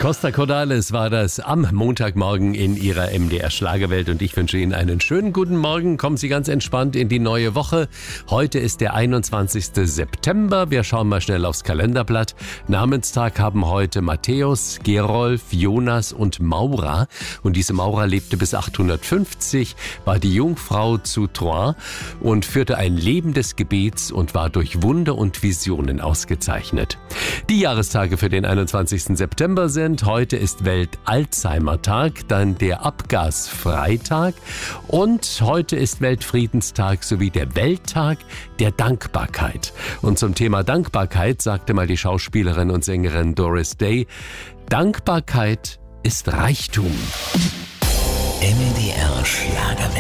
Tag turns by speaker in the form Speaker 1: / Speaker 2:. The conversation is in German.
Speaker 1: Costa Cordalis war das am Montagmorgen in Ihrer MDR Schlagerwelt und ich wünsche Ihnen einen schönen guten Morgen. Kommen Sie ganz entspannt in die neue Woche. Heute ist der 21. September. Wir schauen mal schnell aufs Kalenderblatt. Namenstag haben heute Matthäus, Gerolf, Jonas und Maura. Und diese Maura lebte bis 850, war die Jungfrau zu Troyes und führte ein Leben des Gebets und war durch Wunder und Visionen ausgezeichnet. Die Jahrestage für den 21. September sind: Heute ist Welt-Alzheimer-Tag, dann der Abgasfreitag und heute ist Weltfriedenstag sowie der Welttag der Dankbarkeit. Und zum Thema Dankbarkeit sagte mal die Schauspielerin und Sängerin Doris Day: Dankbarkeit ist Reichtum.
Speaker 2: MDR Schlagerwelt.